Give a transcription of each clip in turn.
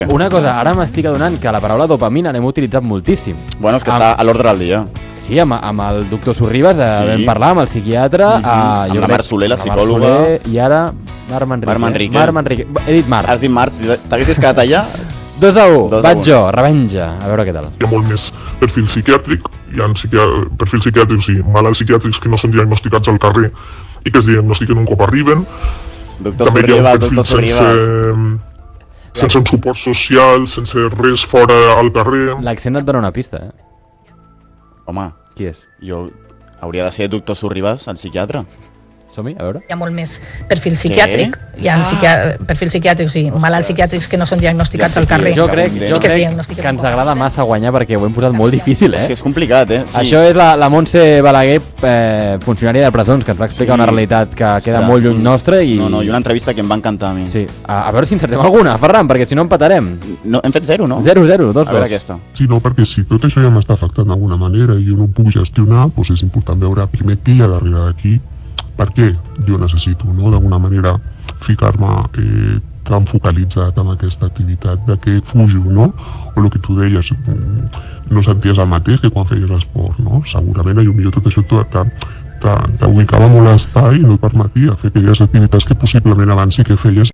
Una cosa, ara m'estic adonant que la paraula dopamina l'hem utilitzat moltíssim. Bueno, és que està a l'ordre del dia. Sí, amb el doctor Sorribas vam parlar, amb el psiquiatre, amb la Mar Soler, la psicòloga. I ara Mar Manrique. He dit Mar. Has dit Mar, si t'haguessis quedat allà... 2-1, vaig jo, revenja, a veure què tal. Hi ha molt més perfil psiquiàtric, hi ha perfils psiquiàtrics i malalts psiquiàtrics que no són diagnosticats al carrer i que es diagnostiquen un cop arriben. També hi ha un perfil sense un suport social, sense res fora al carrer. L'accent et dona una pista, Home. Qui és? Hauria de ser doctor Sorribas, el psiquiatre. Som-hi, a veure. Hi ha molt més perfil psiquiàtric, hi ha perfil psiquiàtric, o sigui, malalts psiquiàtrics que no són diagnosticats al carrer. Jo crec que ens agrada massa guanyar perquè ho hem posat molt difícil, Sí, és complicat, Sí. Això és la Montse Balaguer, funcionària de presons, que ens va explicar una realitat que queda molt lluny nostre. I una entrevista que em va encantar a mi. Sí. A veure si encertem alguna, Ferran, perquè si no empatarem. No, hem fet 0, no? 0-0, 2-2. A veure aquesta. Sí, no, perquè si tot això ja m'està afectant d'alguna manera i jo no ho puc gestionar, doncs és important veure primer què hi ha darrere d'aquí, per què jo necessito, no?, d'alguna manera ficar-me tan focalitzat en aquesta activitat, de què fujo, no? O el que tu deies, no senties el mateix que quan feies esport, no? Segurament, potser tot això t'ubicava molt a l'espai i no et permetia fer aquelles activitats que possiblement abans sí que feies.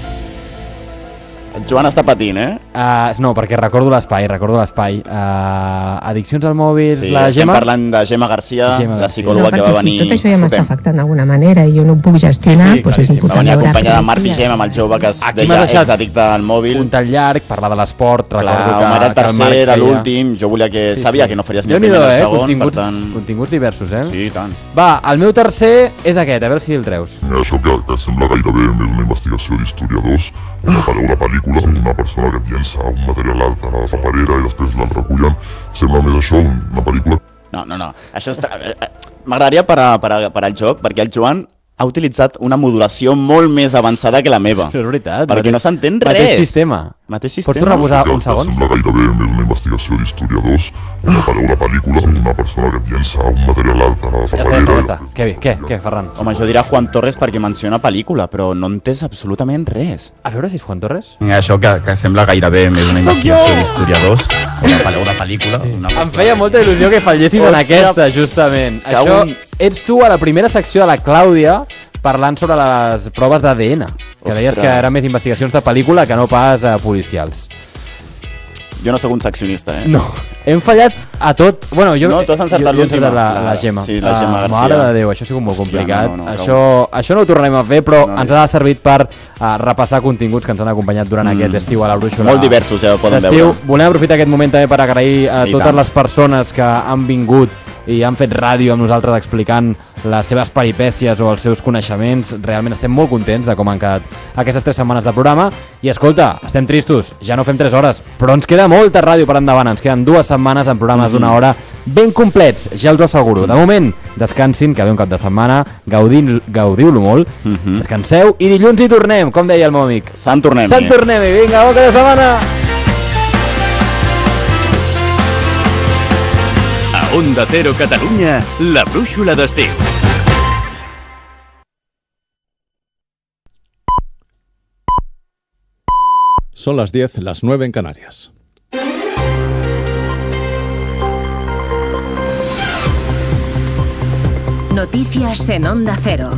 El Joan està patint, No, perquè recordo l'espai. Addiccions al mòbil, la Gemma... Estem parlant de Gemma Garcia, la psicòloga que va venir... Si tot això ja m'està afectant d'alguna manera i jo no ho puc gestionar, doncs és important. Va venir acompanyada de Marc Vigem, amb el jove que es deia exaddicte al mòbil. Un tall llarg, parlar de l'esport, recordo que... Era el tercer, era l'últim, jo volia que... Sabia que no faries ni el primer ni el segon, per tant... Continguts diversos, Sí, tant. Va, el meu tercer és aquest, a veure si el treus. Això que sembla gairebé més una investigació d'historiadors, una pel·lícula, una persona que et llença un material alt a la paperera i després l'en recullen, sembla més això una pel·lícula. No, això m'agradaria parar al joc, perquè el Joan ha utilitzat una modulació molt més avançada que la meva. Això és veritat. Perquè no s'entén res. Mateix sistema. Pots tornar a posar un segon? Sembla gairebé més una investigació d'historiadors, una pel·lícula, una persona que et llença un material alt a la paperera. Ja està. Què, Ferran? Home, jo dirà Juan Torres perquè menciona pel·lícula, però no entès absolutament res. A veure si és Juan Torres. Això que sembla gairebé més una investigació d'historiadors, una pel·lícula. Em feia molta il·lusió que fallessis en aquesta, justament. Això ets tu a la primera secció de la Clàudia parlant sobre les proves d'ADN, que deies que eren més investigacions de pel·lícula que no pas policials. Jo no sóc un seccionista, No, hem fallat a tot. Bueno, no, tu has encertat l'última. La Gemma. Sí, la Gemma Garcia. Mare de Déu, això ha sigut molt complicat. Això no ho tornarem a fer, però ens ha servit per repassar continguts que ens han acompanyat durant aquest estiu a la Brúixola. Molt diversos, ja ho poden veure. Volem aprofitar aquest moment també per agrair a totes les persones que han vingut i han fet ràdio amb nosaltres explicant les seves peripècies o els seus coneixements. Realment estem molt contents de com han quedat aquestes 3 setmanes de programa. I escolta, estem tristos, ja no fem 3 hores, però ens queda molta ràdio per endavant. Ens queden 2 setmanes amb programes d'1 hora ben complets, ja els ho asseguro. De moment, descansin, que ve un cap de setmana, gaudiu-lo molt, descanseu i dilluns hi tornem, com deia el meu amic. Sant tornem-hi. Vinga, bon cap de setmana! Onda Cero Catalunya, la brúixola d'estiu. Son las 10, las 9 en Canarias. Noticias en Onda Cero.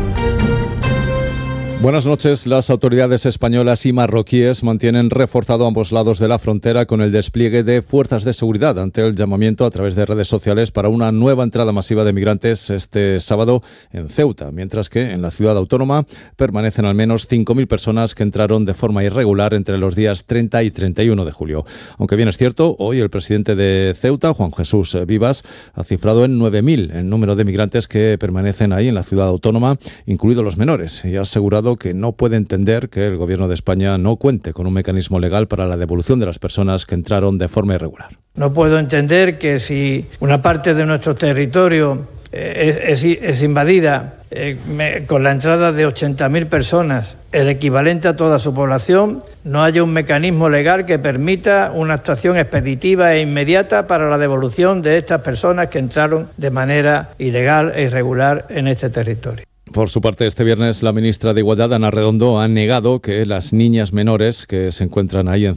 Buenas noches. Las autoridades españolas y marroquíes mantienen reforzado ambos lados de la frontera con el despliegue de fuerzas de seguridad ante el llamamiento a través de redes sociales para una nueva entrada masiva de migrantes este sábado en Ceuta, mientras que en la ciudad autónoma permanecen al menos 5.000 personas que entraron de forma irregular entre los días 30 y 31 de julio. Aunque bien es cierto, hoy el presidente de Ceuta, Juan Jesús Vivas, ha cifrado en 9.000 el número de migrantes que permanecen ahí en la ciudad autónoma, incluidos los menores, y ha asegurado que no puede entender que el gobierno de España no cuente con un mecanismo legal para la devolución de las personas que entraron de forma irregular. No puedo entender que si una parte de nuestro territorio es invadida con la entrada de 80.000 personas, el equivalente a toda su población, no haya un mecanismo legal que permita una actuación expeditiva e inmediata para la devolución de estas personas que entraron de manera ilegal e irregular en este territorio. Por su parte, este viernes la ministra de Igualdad, Ana Redondo, ha negado que las niñas menores que se encuentran ahí en